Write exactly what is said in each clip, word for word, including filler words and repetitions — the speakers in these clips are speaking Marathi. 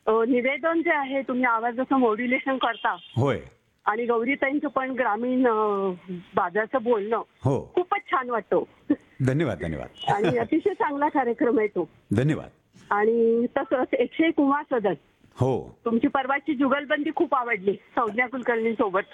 अ, निवेदन जे आहे तुम्ही आवाजाचं मॉड्युलेशन करता होय. आणि गौरीताईंचं पण ग्रामीण अ, बाजारचं बोलणं हो. खूपच छान वाटतो. धन्यवाद धन्यवाद. आणि अतिशय चांगला कार्यक्रम आहे तो. धन्यवाद. आणि तसंच एकशे एक उमा सदन हो. तुमची परवाची जुगलबंदी खूप आवडली संज्ञा कुलकर्णींसोबत.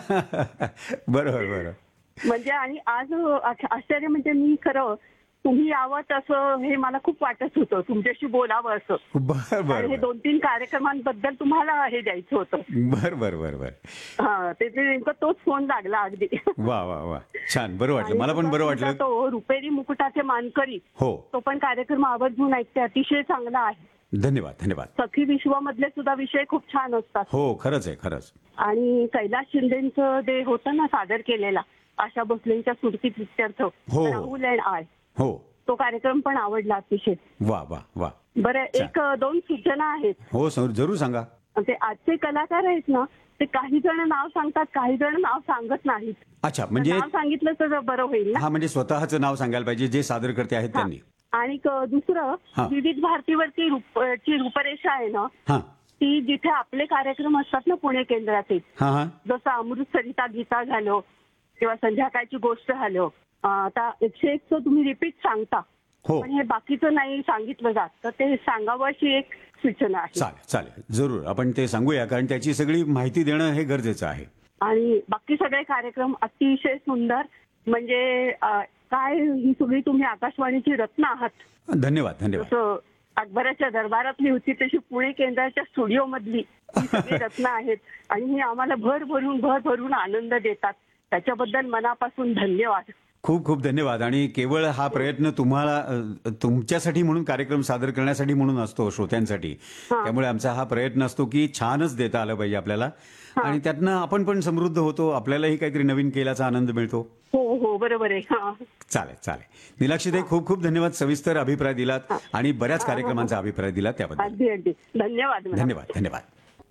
बरोबर बरोबर. म्हणजे आणि आज आश- आश्चर्य म्हणजे मी खरं तुम्ही यावं तसं हे मला खूप वाटत होतं तुमच्याशी बोलावं असं. बर आणि बर हे बर दोन तीन कार्यक्रमांबद्दल तुम्हाला हे द्यायचं होतं. बर बर बर बर. हा ते ते नेमकं तोच फोन लागला अगदी. वा वा वा. छान, बरं वाटलं, आणि मला पण बरं तुमचा वाटलं. तो रुपेरी मुकुटाचे मानकरी हो. तो पण कार्यक्रम आवर्जून ऐकते, अतिशय चांगला आहे. धन्यवाद धन्यवाद. सखी विश्वामधले सुद्धा विषय खूप छान असतात. हो खरंच आहे खरंच. आणि कैलास शिंदेचं जे होतं ना सादर केलेला आशा भोसलेंच्या सुरती प्रित्यर्थ हो. राहुल अँड आय हो. तो कार्यक्रम पण आवडला अतिशय. वा वा वा. बरं एक दोन सूचना आहेत. हो सर जरूर सांगा. ते आजचे कलाकार आहेत ना ते काही जण नाव सांगतात काही जण नाव सांगत नाहीत. अच्छा म्हणजे नाव सांगितलं तर बरं होईल ना. हा म्हणजे स्वतःचं नाव सांगायला पाहिजे जे सादरकर्ते आहेत हा. त्यांनी. आणि क- दुसरं हा. विविध भारतीवरती रूप- ची रूपरेषा आहे ना हा ती जिथे आपले कार्यक्रम असतात ना पुणे केंद्राचे हा हा. जसं अमृत सरिता गीता झालं किंवा संध्याकाळची गोष्ट झालं अं, आता एकशे एकचं तुम्ही रिपीट सांगता हो पण हे बाकीचं नाही सांगितलं जात तर ते सांगावं अशी एक सूचना आहे. चालेल चालेल जरूर आपण ते सांगूया कारण त्याची सगळी माहिती देणं हे गरजेचं आहे. आणि बाकी सगळे कार्यक्रम अतिशय सुंदर म्हणजे अं, काय ही सगळी तुम्ही आकाशवाणीची रत्न आहात. धन्यवाद धन्यवाद. जसं अकबराच्या दरबारातली होती तशी पुणे केंद्राच्या स्टुडिओ मधली ही सगळी रत्न आहेत आणि ही आम्हाला भर भरून भर भरून आनंद देतात त्याच्याबद्दल मनापासून धन्यवाद. खूप खूप धन्यवाद. आणि केवळ हा प्रयत्न तुम्हाला अ, तुमच्यासाठी म्हणून कार्यक्रम सादर करण्यासाठी म्हणून असतो श्रोत्यांसाठी. हा. त्यामुळे आमचा हा प्रयत्न असतो की छानच देता आलं पाहिजे आपल्याला आणि त्यातनं आपण पण समृद्ध होतो आपल्यालाही काहीतरी नवीन केल्याचा आनंद मिळतो. हो हो बरोबर आहे. हा. चालेल चालेल. नीलाक्षीताई खूप खूप धन्यवाद सविस्तर अभिप्राय दिलात आणि बऱ्याच कार्यक्रमांचा अभिप्राय दिलात त्याबद्दल अगदी अगदी धन्यवाद मॅडम. धन्यवाद धन्यवाद.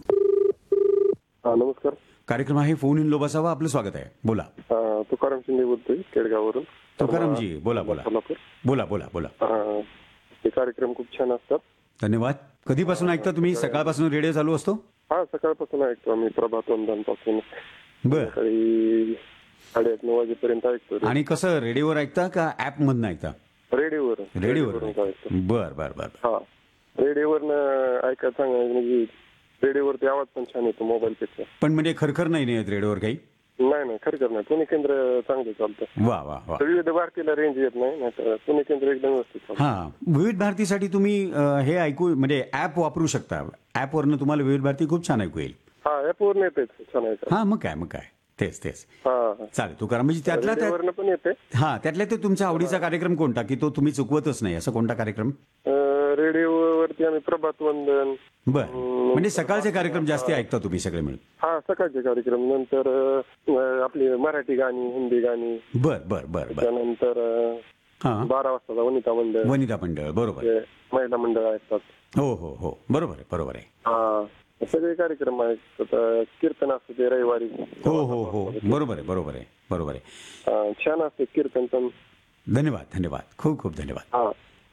हा, नमस्कार. कार्यक्रम आहे फोन इन लोबासावा आपलं स्वागत आहे. बोला अ, तुकाराम शिंदे बोलतोय केडगाववरून. तुकारामजी बोला बोला सोलापूर. बोला बोला बोला. अ, हे कार्यक्रम खूप छान असतात. धन्यवाद. कधीपासून ऐकता तुम्ही? सकाळपासून रेडिओ चालू असतो? हा सकाळपासून ऐकतो आम्ही प्रभात वंदन पासून बर. सकाळी साडेआठ नऊ वाजेपर्यंत ऐकतो. आणि कसं रेडिओवर ऐकता का ऍप मधनं ऐकता? रेडिओवर रेडिओवर रेडिओवरून ऐकतो. बर बर बर. हा रेडिओवरनं ऐकायला चांगलं म्हणजे रेडिओवरती आवाज पण छान येतो मोबाईल पेक्षा. पण म्हणजे खरखर नाही येत रेडिओवर काही? नाही नाही खरं कर नाही पुणे केंद्र चांगलं चालतं. वा वा वा. विविध भारतीला रेंज येत नाही नाहीतर पुणे केंद्र एकदम व्यवस्थित चालतं. हा विविध भारतीसाठी तुम्ही अ, हे ऐकू म्हणजे ऍप वापरू शकता. ऍपवरनं तुम्हाला विविध भारती खूप छान ऐकू येईल. हा ऍपवर येतेच छान ऐका. हा मग काय मग काय तेच तेच. हा हा चालेल तुकाराम म्हणजे त्यातला त्यात रेडिओवरनं पण येते. हा त्यातल्या ते तुमच्या आवडीचा कार्यक्रम कोणता की तो तुम्ही चुकवतच नाही असा कोणता कार्यक्रम? अ, रेडिओवरती आम्ही प्रभात वंदन. बर म्हणजे सकाळचे कार्यक्रम जास्ती ऐकता तुम्ही सगळे मिळून? हा सकाळचे कार्यक्रम नंतर अ, आपली मराठी गाणी हिंदी गाणी बर बर बर बर. त्यानंतर अ, हा बारा वाजता वनिता मंडळ वनिता मंडळ बरोबर. जे महिला मंडळ असतात. हो हो हो बरोबर आहे बरोबर आहे. हा सगळे कार्यक्रम आहेत. आता कीर्तन असतं ते रविवारी. हो हो हो बरोबर आहे बरोबर आहे बरोबर आहे. हा, छान असते कीर्तन पण. धन्यवाद धन्यवाद खूप खूप धन्यवाद. हा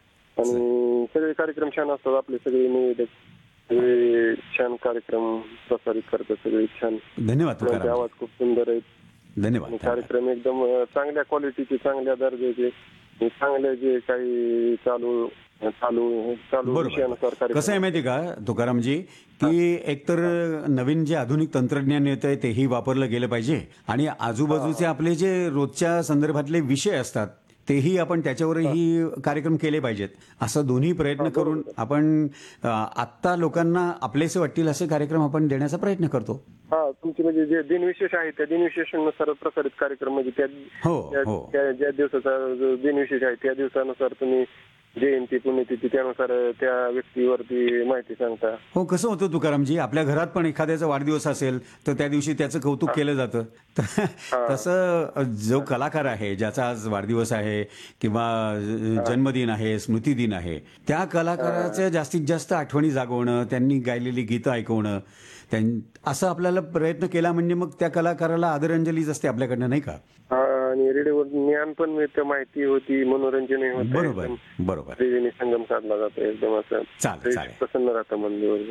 आणि सगळे कार्यक्रम छान असतात आपले सगळे निवेदक सगळे छान कार्यक्रम प्रसारित करतात सगळे छान. धन्यवाद त्यांचे तुकाराम. आवाज खूप सुंदर आहेत. धन्यवाद आणि धन्यवाद. कार्यक्रम एकदम अ, चांगल्या क्वालिटीचे चांगल्या दर्जाचे आणि चांगले जे काही चालू चालू चालू विषयानुसार बरोबर. कार्यक्रम. कसं आहे माहिती का तुकारामजी की एकतर नवीन जे आधुनिक तंत्रज्ञान येत आहे तेही वापरलं गेलं पाहिजे आणि आजूबाजूचे आपले जे रोजच्या संदर्भातले विषय असतात तेही आपण त्याच्यावरही कार्यक्रम केले पाहिजेत. असं दोन्ही प्रयत्न करून आपण अ, आत्ता लोकांना आपलेसे वाटतील असे कार्यक्रम आपण देण्याचा प्रयत्न करतो. हा तुमचे म्हणजे जे दिनविशेष आहे त्या दिनविशेषानुसार प्रसारित कार्यक्रम म्हणजे त्या हो त्या- हो त्या- ज्या दिवसाचा जो दिनविशेष आहे त्या दिवसानुसार तुम्ही जयंती पुण्यतिथी त्यानुसार त्या व्यक्तीवरती माहिती सांगता. हो कसं होतं तुकारामजी आपल्या घरात पण एखाद्याचा वाढदिवस असेल तर त्या दिवशी त्याचं कौतुक केलं जातं. तर तसं जो कलाकार आहे ज्याचा आज वाढदिवस आहे किंवा जन्मदिन आहे स्मृतिदिन आहे त्या कलाकाराच्या जास्तीत जास्त आठवणी जागवणं त्यांनी गायलेली गीतं ऐकवणं त्यां असं आपल्याला प्रयत्न केला म्हणजे मग त्या कलाकाराला आदरांजलीच असते आपल्याकडनं नाही का? हा आणि रेडिओवर ज्ञान पण मिळतं माहिती होती मनोरंजनही होतं. बरोबर बरोबर. त्रिवेणी संगम साधला जातो एकदम असं चालेल चालेल. प्रसन्न राहतं मन दिवसभर.